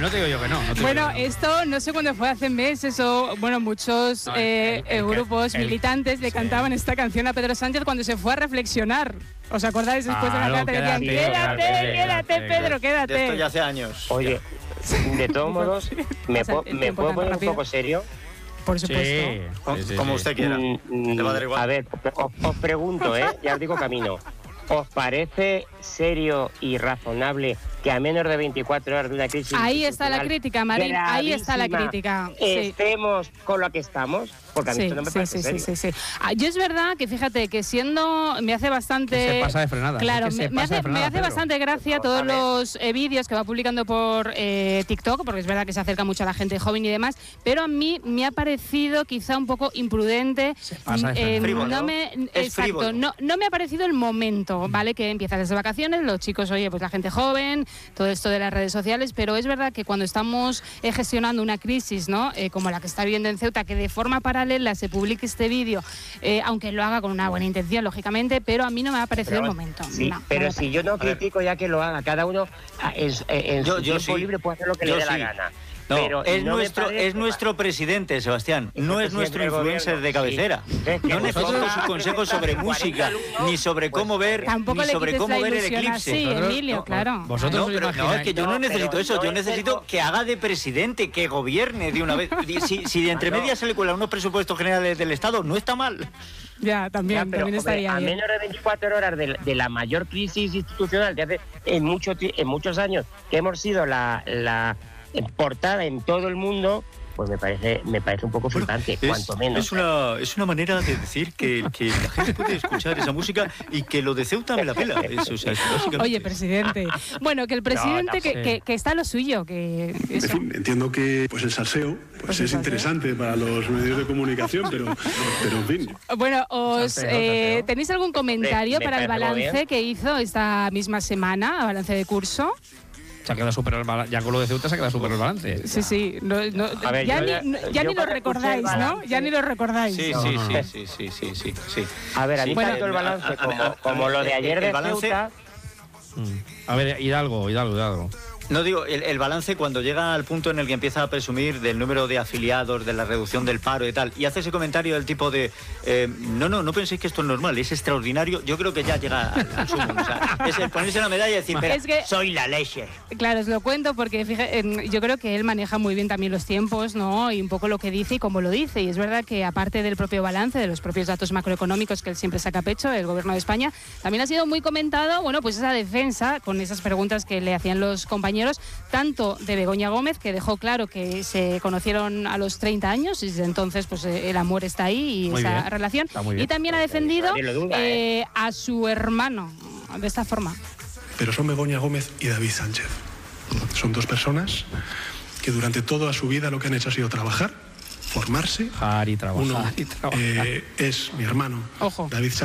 no te digo yo que no. Bueno, esto no sé cuándo fue, hace meses o, bueno, muchos grupos militantes le cantaban esta canción a Pedro Sánchez cuando se fue a reflexionar. ¿Os acordáis después de la carta que decían, quédate, Pedro, quédate? De esto ya hace años. Oye, de todos modos, ¿me puedo poner un poco serio? Por supuesto. Sí, como usted quiera. Te va a dar igual. A ver, os pregunto, ya os digo camino. ¿Os parece serio y razonable que a menos de 24 horas de una crisis ahí está la crítica, Marín, ahí está la crítica. Estemos con lo que estamos? Porque a mí esto no me parece serio. Sí. Yo es verdad que fíjate que me hace bastante... Que se pasa de frenada. Claro, me hace bastante gracia todos los vídeos que va publicando por TikTok, porque es verdad que se acerca mucho a la gente joven y demás, pero a mí me ha parecido quizá un poco imprudente. Se pasa de frenada. No me ha parecido el momento, ¿vale? Que empiezan las vacaciones, los chicos, oye, pues la gente joven, todo esto de las redes sociales, pero es verdad que cuando estamos gestionando una crisis, ¿no? Como la que está viviendo en Ceuta, que de forma paralela se publique este vídeo, aunque lo haga con una buena intención, lógicamente, pero a mí no me ha parecido el momento. Sí, pero si yo no critico ya que lo haga, cada uno en su tiempo libre puede hacer lo que le dé la gana. No, pero es nuestro presidente, Sebastián, no es nuestro influencer de cabecera. No necesito sus consejos sobre música, ni sobre cómo ver, ni sobre cómo ver el eclipse. Sí, Emilio, claro. Vosotros no, es que yo no necesito eso, yo necesito que haga de presidente, que gobierne de una vez. Si de entre medias se le cuelan unos presupuestos generales del Estado, no está mal. Ya, también estaría bien. A menos de 24 horas de la mayor crisis institucional de hace en muchos años, que hemos sido la portada en todo el mundo, pues me parece un poco flipante, cuanto menos. Es una manera de decir que la gente puede escuchar esa música y que lo de Ceuta me la pela. Eso, básicamente. Oye, presidente. Bueno, que el presidente que está a lo suyo, que eso. En fin, entiendo que pues el salseo es interesante para los medios de comunicación, pero en fin. Bueno, ¿tenéis algún comentario para el balance que hizo esta misma semana, balance de curso? Se ha quedado súper el balance. Ya con lo de Ceuta se ha quedado súper el balance. Sí. Ya ni lo recordáis, ¿no? Ya ni lo recordáis. Sí. A ver, a mí tanto el balance como lo de ayer de Ceuta. A ver, Hidalgo. No digo, el balance cuando llega al punto en el que empieza a presumir del número de afiliados, de la reducción del paro y tal, y hace ese comentario del tipo de no penséis que esto es normal, es extraordinario, yo creo que ya llega al sumo. O sea, es el ponerse la medalla y decir, soy la leche. Claro, os lo cuento porque fíjate, yo creo que él maneja muy bien también los tiempos, ¿no? Y un poco lo que dice y cómo lo dice. Y es verdad que aparte del propio balance, de los propios datos macroeconómicos que él siempre saca a pecho, el gobierno de España, también ha sido muy comentado, bueno, pues esa defensa con esas preguntas que le hacían los compañeros, tanto de Begoña Gómez, que dejó claro que se conocieron a los 30 años y desde entonces pues el amor está ahí y muy esa bien, relación, y también ha defendido a su hermano de esta forma. Pero son Begoña Gómez y David Sánchez. Son dos personas que durante toda su vida lo que han hecho ha sido trabajar, formarse. Trabajar y trabajar. Uno es mi hermano, David Sánchez.